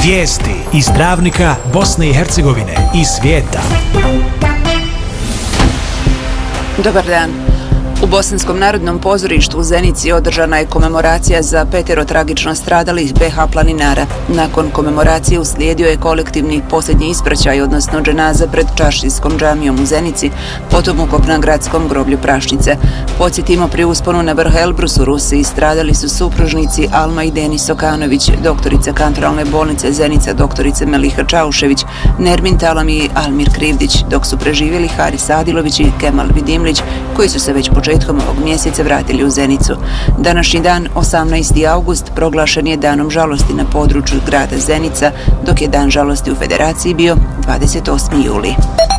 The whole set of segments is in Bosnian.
Vijesti iz Travnika, Bosne i Hercegovine i svijeta. Dobar dan. U Bosanskom narodnom pozorištu u Zenici održana je komemoracija za 5 tragično stradalih BH planinara. Nakon komemoracije uslijedio je kolektivni posljednji ispraćaj, odnosno dženaza pred Čaršijskom džamijom u Zenici, potom ukop na gradskom groblju Prašnice. Podsjetimo, pri usponu na vrh Elbrus u Rusiji stradali su supružnici Alma i Denis Okanović, doktorica kantonalne bolnice Zenica doktorice Meliha Čaušević, Nermin Talam i Almir Krivdić, dok su preživjeli Haris Adilović i Kemal Vidimlić, koji su se već početkom ovog mjeseca vratili u Zenicu. Današnji dan, 18. august, proglašen je danom žalosti na području grada Zenica, dok je dan žalosti u Federaciji bio 28. juli.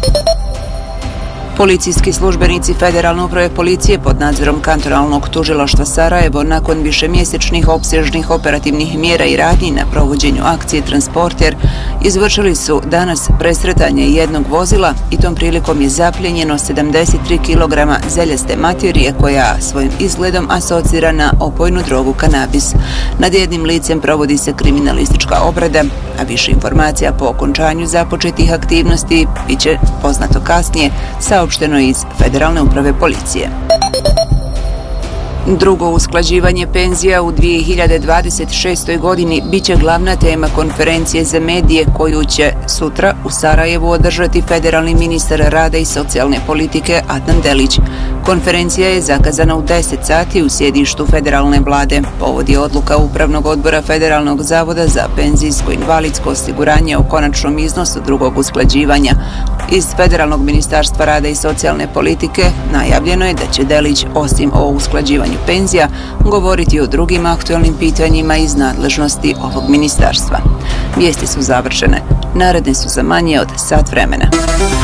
Policijski službenici Federalne uprave policije pod nadzorom kantonalnog tužilaštva Sarajevo nakon višemjesečnih opsežnih operativnih mjera i radnji na provođenju akcije Transporter izvršili su danas presretanje jednog vozila i tom prilikom je zapljenjeno 73 kg zeljaste materije koja svojim izgledom asocira na opojnu drogu kanabis. Nad jednim licem provodi se kriminalistička obrada, a više informacija po okončanju započetih aktivnosti biće poznato kasnije, saopšteno iz Federalne uprave policije. Drugo usklađivanje penzija u 2026. godini biće glavna tema konferencije za medije koju će sutra u Sarajevu održati federalni ministar rada i socijalne politike Adnan Delić. Konferencija je zakazana u 10 sati u sjedištu federalne vlade. Povod je odluka Upravnog odbora Federalnog zavoda za penzijsko-invalidsko osiguranje o konačnom iznosu drugog usklađivanja. Iz Federalnog ministarstva rada i socijalne politike najavljeno je da će Delić, osim o usklađivanju penzija, govoriti o drugim aktualnim pitanjima iz nadležnosti ovog ministarstva. Vijesti su završene. Naredne su za manje od sat vremena.